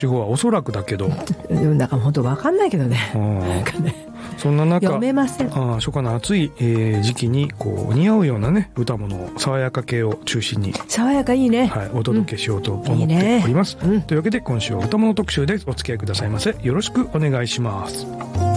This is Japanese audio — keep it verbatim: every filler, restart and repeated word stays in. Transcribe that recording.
地方はおそらくだけどなんか本当分かんないけどね、 なんかねそんな中読めません。 あ初夏の暑い、えー、時期にこう似合うようなね歌物を爽やか系を中心に爽やかいいね、 はい、お届けしようと思っております、 うんいいね、うん、 というわけで今週は歌物特集です。お付き合いくださいませ。よろしくお願いします。